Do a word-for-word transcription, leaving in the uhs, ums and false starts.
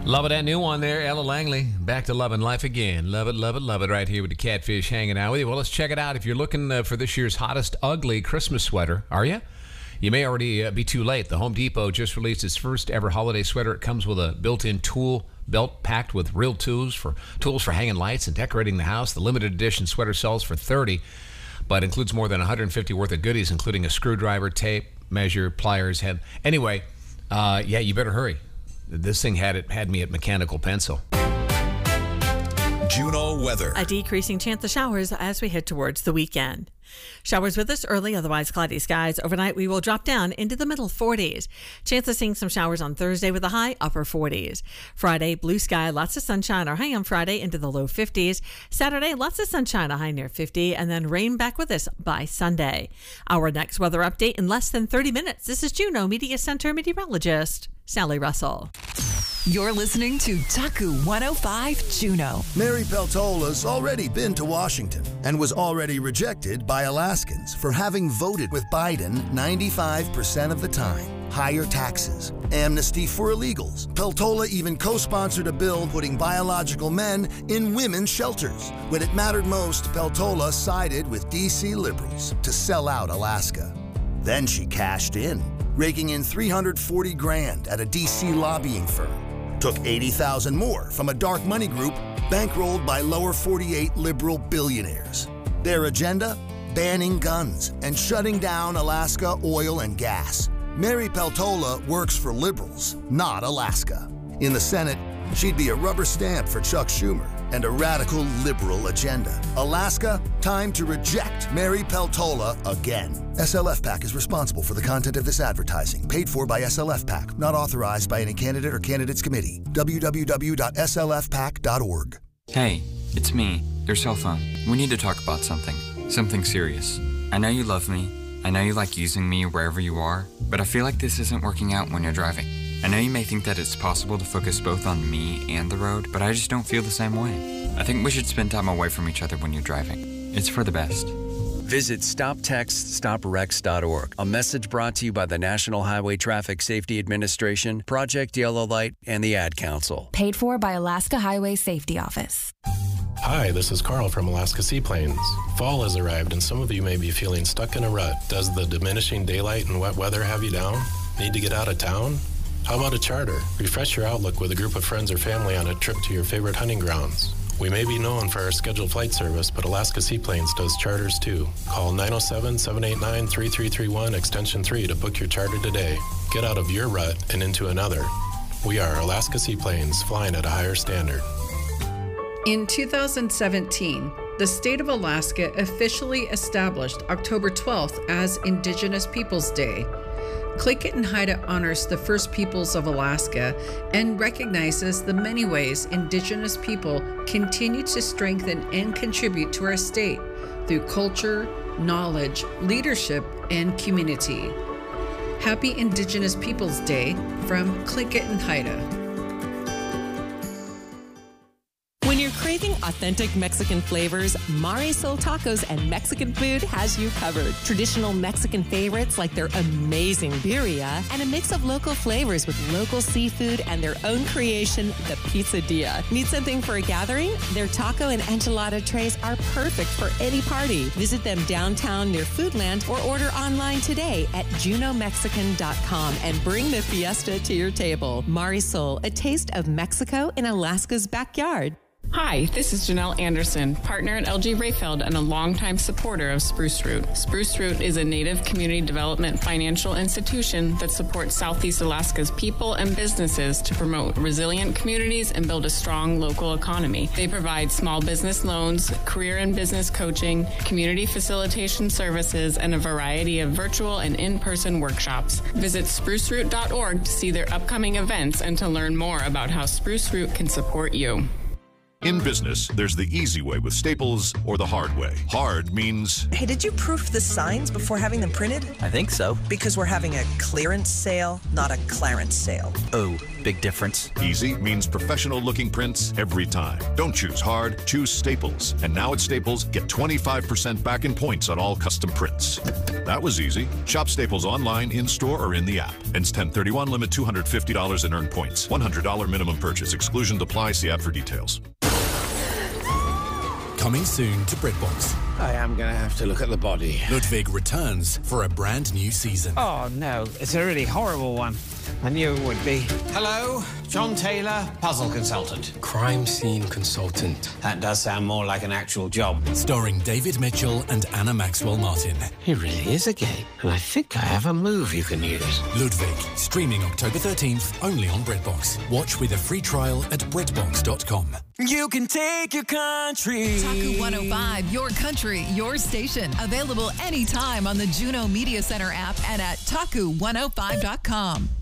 Love it, that new one there, Ella Langley. Back to loving life again. Love it, love it, love it right here with the Catfish hanging out with you. Well, let's check it out. If you're looking uh, for this year's hottest ugly Christmas sweater, are you? You may already uh, be too late. The Home Depot just released its first ever holiday sweater. It comes with a built-in tool belt packed with real tools for tools for hanging lights and decorating the house. The limited edition sweater sells for thirty dollars, but includes more than one hundred fifty dollars worth of goodies, including a screwdriver, tape, measure, pliers, head. Anyway, uh, yeah, you better hurry. This thing had it had me at mechanical pencil. Juneau weather. A decreasing chance of showers as we head towards the weekend. Showers with us early, otherwise cloudy skies. Overnight, we will drop down into the middle forties. Chance of seeing some showers on Thursday with a high upper forties. Friday, blue sky, lots of sunshine. Our high on Friday into the low fifties. Saturday, lots of sunshine, a high near fifty. And then rain back with us by Sunday. Our next weather update in less than thirty minutes. This is Juneau Media Center meteorologist Sally Russell. You're listening to Taku one oh five Juneau. Mary Peltola's already been to Washington and was already rejected by Alaskans for having voted with Biden ninety-five percent of the time. Higher taxes, amnesty for illegals. Peltola even co-sponsored a bill putting biological men in women's shelters. When it mattered most, Peltola sided with D C liberals to sell out Alaska. Then she cashed in, raking in three hundred forty grand at a D C lobbying firm. Took eighty thousand more from a dark money group bankrolled by lower forty-eight liberal billionaires. Their agenda? Banning guns and shutting down Alaska oil and gas. Mary Peltola works for liberals, not Alaska. In the Senate, she'd be a rubber stamp for Chuck Schumer and a radical liberal agenda. Alaska, time to reject Mary Peltola again. S L F PAC is responsible for the content of this advertising, paid for by S L F PAC, not authorized by any candidate or candidates committee. w w w dot s l f pac dot org. Hey, it's me, your cell phone. We need to talk about something. Something serious. I know you love me. I know you like using me wherever you are, but I feel like this isn't working out when you're driving. I know you may think that it's possible to focus both on me and the road, but I just don't feel the same way. I think we should spend time away from each other when you're driving. It's for the best. Visit stop text stop wrecks dot org. A message brought to you by the National Highway Traffic Safety Administration, Project Yellow Light, and the Ad Council. Paid for by Alaska Highway Safety Office. Hi, this is Carl from Alaska Seaplanes. Fall has arrived and some of you may be feeling stuck in a rut. Does the diminishing daylight and wet weather have you down? Need to get out of town? How about a charter? Refresh your outlook with a group of friends or family on a trip to your favorite hunting grounds. We may be known for our scheduled flight service, but Alaska Seaplanes does charters too. Call nine oh seven, seven eight nine, three three three one, extension three to book your charter today. Get out of your rut and into another. We are Alaska Seaplanes, flying at a higher standard. In two thousand seventeen, the state of Alaska officially established October twelfth as Indigenous Peoples Day. Click It and Haida honors the First Peoples of Alaska and recognizes the many ways Indigenous people continue to strengthen and contribute to our state through culture, knowledge, leadership, and community. Happy Indigenous Peoples Day from Click It and Haida. When you're craving authentic Mexican flavors, Marisol Tacos and Mexican Food has you covered. Traditional Mexican favorites like their amazing birria and a mix of local flavors with local seafood and their own creation, the Pizzadilla. Need something for a gathering? Their taco and enchilada trays are perfect for any party. Visit them downtown near Foodland or order online today at juno mexican dot com and bring the fiesta to your table. Marisol, a taste of Mexico in Alaska's backyard. Hi, this is Janelle Anderson, partner at L G Rayfeld and a longtime supporter of Spruce Root. Spruce Root is a Native community development financial institution that supports Southeast Alaska's people and businesses to promote resilient communities and build a strong local economy. They provide small business loans, career and business coaching, community facilitation services, and a variety of virtual and in-person workshops. Visit spruce root dot org to see their upcoming events and to learn more about how Spruce Root can support you. In business, there's the easy way with Staples or the hard way. Hard means... Hey, did you proof the signs before having them printed? I think so. Because we're having a clearance sale, not a clarence sale. Oh, big difference. Easy means professional-looking prints every time. Don't choose hard, choose Staples. And now at Staples, get twenty-five percent back in points on all custom prints. That was easy. Shop Staples online, in-store, or in the app. Ends ten thirty-one, limit two hundred fifty dollars in earned points. one hundred dollars minimum purchase. Exclusion apply. See app for details. Coming soon to BritBox. I am going to have to look at the body. Ludwig returns for a brand new season. Oh, no. It's a really horrible one. I knew it would be. Hello, John Taylor, puzzle consultant. Crime scene consultant. That does sound more like an actual job. Starring David Mitchell and Anna Maxwell Martin. It really is a game, and I think I have a move you can use. Ludwig, streaming October thirteenth, only on BritBox. Watch with a free trial at BritBox dot com. You can take your country. Taku one oh five, your country, your station. Available anytime on the Juno Media Center app and at taku one oh five dot com.